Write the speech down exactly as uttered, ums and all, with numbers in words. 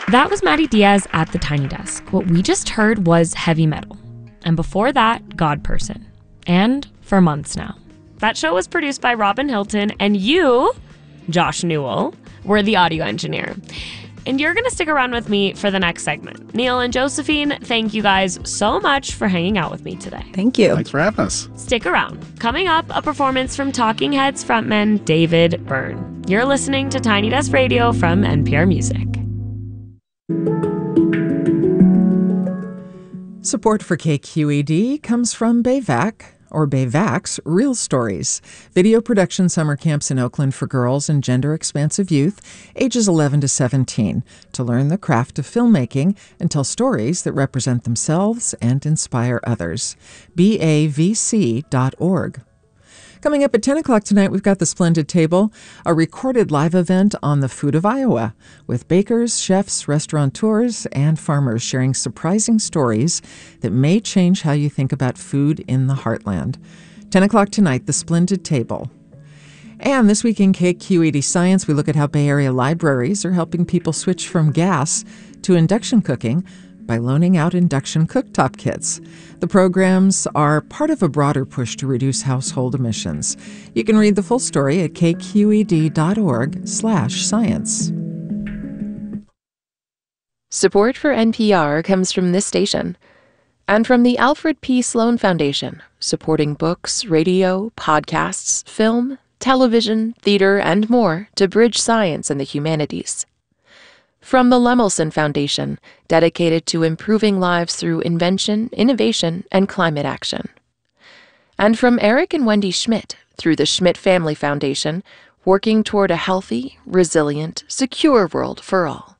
That was Maddie Diaz at the Tiny Desk. What we just heard was heavy metal. And before that, God Person. And for months now. That show was produced by Robin Hilton, and you, Josh Newell, were the audio engineer. And you're going to stick around with me for the next segment. Neil and Josephine, thank you guys so much for hanging out with me today. Thank you. Thanks for having us. Stick around. Coming up, a performance from Talking Heads frontman David Byrne. You're listening to Tiny Desk Radio from N P R Music. Support for K Q E D comes from Bayvac, or Bayvac's Real Stories, video production summer camps in Oakland for girls and gender-expansive youth, ages eleven to seventeen, to learn the craft of filmmaking and tell stories that represent themselves and inspire others. B A V C dot org. Coming up at ten o'clock tonight, we've got The Splendid Table, a recorded live event on the food of Iowa, with bakers, chefs, restaurateurs, and farmers sharing surprising stories that may change how you think about food in the heartland. ten o'clock tonight, The Splendid Table. And this week in K Q E D Science, we look at how Bay Area libraries are helping people switch from gas to induction cooking by loaning out induction cooktop kits. The programs are part of a broader push to reduce household emissions. You can read the full story at k q e d dot org slash science. Support for N P R comes from this station and from the Alfred P. Sloan Foundation, supporting books, radio, podcasts, film, television, theater, and more to bridge science and the humanities. From the Lemelson Foundation, dedicated to improving lives through invention, innovation, and climate action. And from Eric and Wendy Schmidt, through the Schmidt Family Foundation, working toward a healthy, resilient, secure world for all.